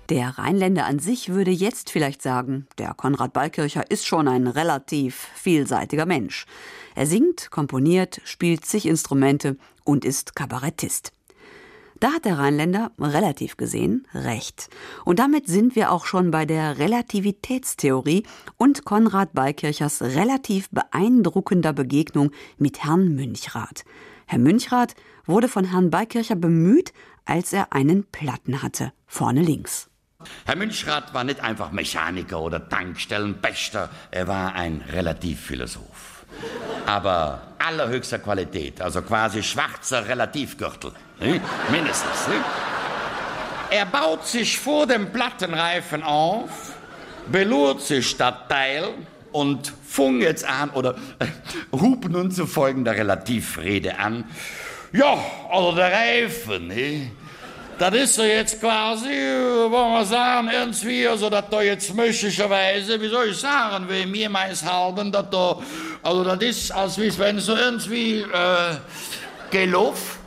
Der Rheinländer an sich würde jetzt vielleicht sagen, der Konrad Beikircher ist schon ein relativ vielseitiger Mensch. Er singt, komponiert, spielt zig Instrumente und ist Kabarettist. Da hat der Rheinländer, relativ gesehen, recht. Und damit sind wir auch schon bei der Relativitätstheorie und Konrad Beikirchers relativ beeindruckender Begegnung mit Herrn Münchrath. Herr Münchrath wurde von Herrn Beikircher bemüht, als er einen Platten hatte, vorne links. Herr Münchrath war nicht einfach Mechaniker oder Tankstellenpächter, er war ein Relativphilosoph. Aber allerhöchster Qualität, also quasi schwarzer Relativgürtel, ne? Mindestens. Ne? Er baut sich vor dem Plattenreifen auf, belurt sich das Teil und fing jetzt an, oder hub nun zu folgender Relativrede an. Ja, also der Reifen, ne? Das ist ja jetzt quasi, wollen wir sagen, irgendwie, also dass da jetzt möglicherweise, wie soll ich sagen, wie mir meins halten, dass da, also das ist, als wenn so irgendwie, gelaufen.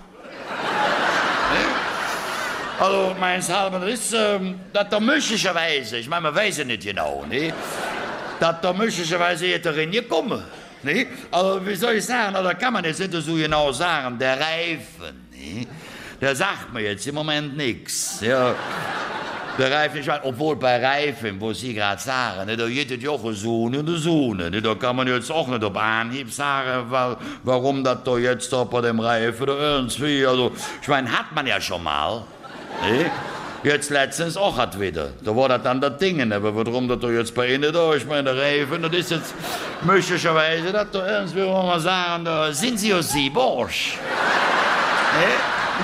Ne? Also meins halten, das ist, dass da möglicherweise, ich meine, man weiß ja nicht genau, ne? Dass da möglicherweise hätte reingekommen, ne? Also wie soll ich sagen, da kann man jetzt nicht so genau sagen, der Reifen, ne? Der sagt mir jetzt im Moment nichts. Ja. Der Reifen, obwohl bei Reifen, wo Sie gerade sagen, da geht es ja auch so und so. Da kann man jetzt auch nicht auf Anhieb sagen, warum das da jetzt da bei dem Reifen oder irgendwie. Also, ich meine, hat man ja schon mal. Ne? Jetzt letztens auch hat wieder. Da war das dann das Ding. Aber warum das da jetzt bei Ihnen da? Ich meine, der Reifen, das ist jetzt möglicherweise, dass da irgendwie, wo man sagen, da sind Sie aus Sieborsch. Ne?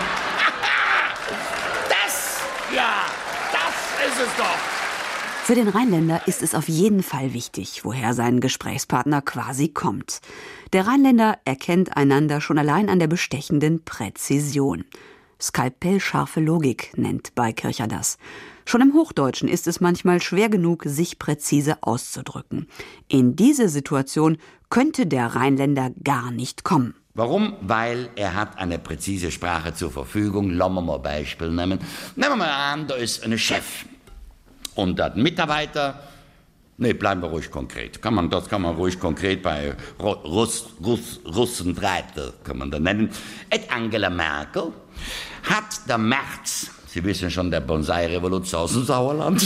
Ja, das ist es doch. Für den Rheinländer ist es auf jeden Fall wichtig, woher sein Gesprächspartner quasi kommt. Der Rheinländer erkennt einander schon allein an der bestechenden Präzision. Skalpellscharfe Logik nennt Beikircher das. Schon im Hochdeutschen ist es manchmal schwer genug, sich präzise auszudrücken. In diese Situation könnte der Rheinländer gar nicht kommen. Warum? Weil er hat eine präzise Sprache zur Verfügung. Lassen wir mal ein Beispiel nehmen. Nehmen wir mal an, da ist ein Chef und ein Mitarbeiter. Ne, bleiben wir ruhig konkret. Das kann man ruhig konkret bei Russenbreite, kann man da nennen. Et Angela Merkel hat der März, Sie wissen schon, der Bonsai-Revolution aus dem Sauerland,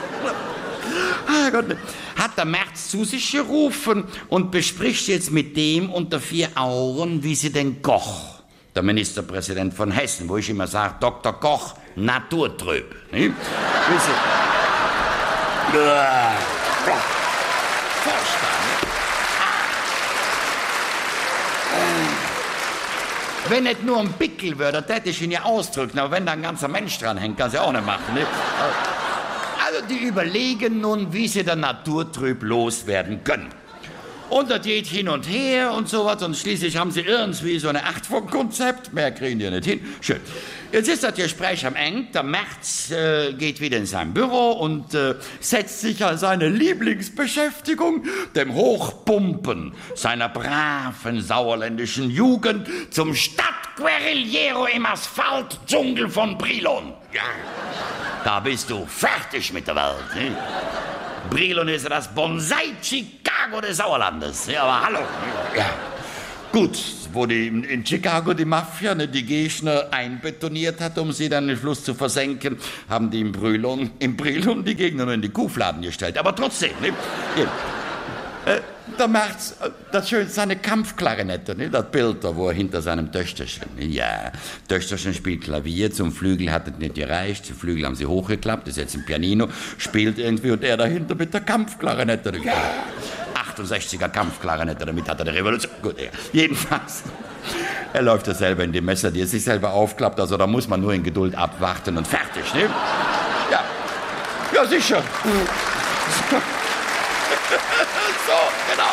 hat der März zu sich gerufen und bespricht jetzt mit dem unter 4 Augen, wie sie den Koch, der Ministerpräsident von Hessen, wo ich immer sage, Dr. Koch, naturtrüb. Ne? Wenn nicht nur ein Pickel würde, das hätte ich ihn ja ausdrücken, aber wenn da ein ganzer Mensch dran hängt, kann sie auch nicht machen. Ne? Also die überlegen nun, wie sie den Naturtrüb loswerden können. Und das geht hin und her und sowas und schließlich haben sie irgendwie so eine Art von Konzept. Mehr kriegen die nicht hin. Schön. Jetzt ist das Gespräch am Ende. Der März geht wieder in sein Büro und setzt sich an seine Lieblingsbeschäftigung, dem Hochpumpen seiner braven sauerländischen Jugend zum Stadtguerillero im Asphaltdschungel von Brilon. Ja. Da bist du fertig mit der Welt. Ne? Brilon ist das Bonsai-Chicago des Sauerlandes. Ja, aber hallo. Ja. Gut, wo in Chicago die Mafia die Gegner einbetoniert hat, um sie dann in den Fluss zu versenken, haben die in Brilon die Gegner nur in die Kuhfladen gestellt. Aber trotzdem, ne? Der März, das schön, seine Kampfklarinette, ne? Das Bild da, wo er hinter seinem Töchterchen. Ja, Töchterchen spielt Klavier, zum Flügel hat es nicht gereicht, zum Flügel haben sie hochgeklappt, ist jetzt ein Pianino, spielt irgendwie und er dahinter mit der Kampfklarinette. Ja. 68er Kampfklarinette, damit hat er die Revolution. Gut, ja. Jedenfalls, er läuft ja selber in die Messer, die er sich selber aufklappt, also da muss man nur in Geduld abwarten und fertig, ne? Ja, ja sicher. So, genau.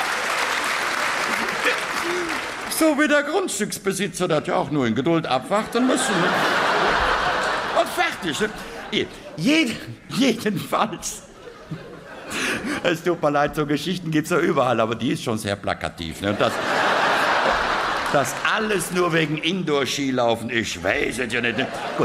So wie der Grundstücksbesitzer, der hat ja auch nur in Geduld abwarten müssen. Ne? Und fertig. Ne? Jedenfalls. Es tut mir leid, so Geschichten gibt es ja überall, aber die ist schon sehr plakativ. Ne? Und das alles nur wegen Indoor-Skilaufen, ich weiß es ja nicht. Ne? Gut.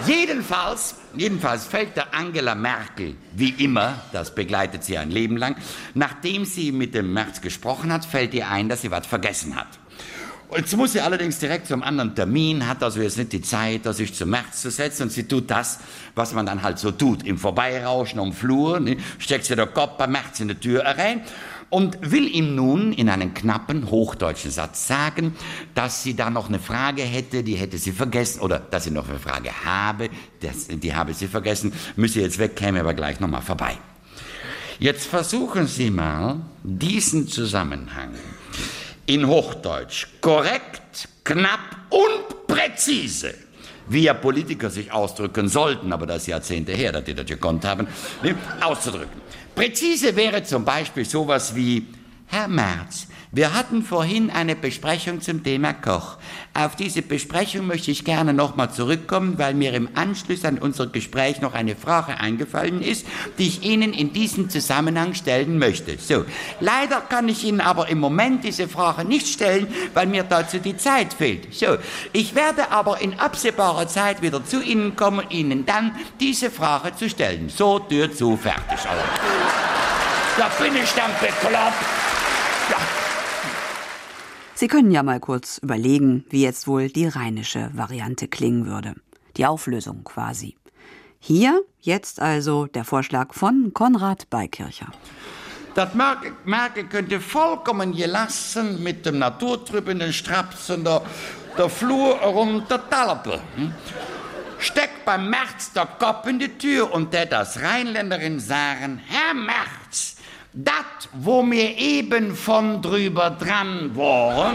Jedenfalls fällt der Angela Merkel, wie immer, das begleitet sie ein Leben lang, nachdem sie mit dem Merz gesprochen hat, fällt ihr ein, dass sie was vergessen hat. Jetzt muss sie allerdings direkt zum anderen Termin, hat also jetzt nicht die Zeit, sich zum Merz zu setzen, und sie tut das, was man dann halt so tut, im Vorbeirauschen am Flur, ne, steckt sie den Kopf bei Merz in die Tür rein und will ihm nun in einem knappen hochdeutschen Satz sagen, dass sie da noch eine Frage hätte, die hätte sie vergessen, oder dass sie noch eine Frage habe, die habe sie vergessen, müsse jetzt weg, käme aber gleich nochmal vorbei. Jetzt versuchen Sie mal, diesen Zusammenhang in Hochdeutsch korrekt, knapp und präzise, wie ja Politiker sich ausdrücken sollten, aber das ist Jahrzehnte her, dass die das gekonnt haben, ne, auszudrücken. Präzise wäre zum Beispiel sowas wie: Herr Merz, wir hatten vorhin eine Besprechung zum Thema Koch. Auf diese Besprechung möchte ich gerne nochmal zurückkommen, weil mir im Anschluss an unser Gespräch noch eine Frage eingefallen ist, die ich Ihnen in diesem Zusammenhang stellen möchte. So, leider kann ich Ihnen aber im Moment diese Frage nicht stellen, weil mir dazu die Zeit fehlt. So, ich werde aber in absehbarer Zeit wieder zu Ihnen kommen, Ihnen dann diese Frage zu stellen. So, Tür zu, fertig. Also, da bin ich dann bekloppt. Ja. Sie können ja mal kurz überlegen, wie jetzt wohl die rheinische Variante klingen würde. Die Auflösung quasi. Hier jetzt also der Vorschlag von Konrad Beikircher. Das Merkel könnte vollkommen gelassen mit dem naturtrübenden Strapsen der Flur runter talpen. Steckt beim Merz der Kopf in die Tür und der das Rheinländerin sagen: Herr Merz, dat, wo mir eben von drüber dran waren,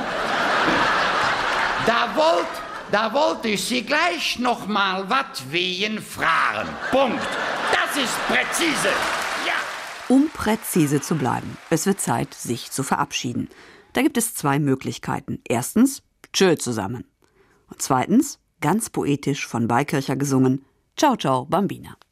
da wollte ich Sie gleich noch mal wat wehen fragen. Punkt. Das ist präzise. Ja. Um präzise zu bleiben, es wird Zeit, sich zu verabschieden. Da gibt es zwei Möglichkeiten. Erstens, tschö zusammen. Und zweitens, ganz poetisch von Beikircher gesungen, ciao ciao Bambina.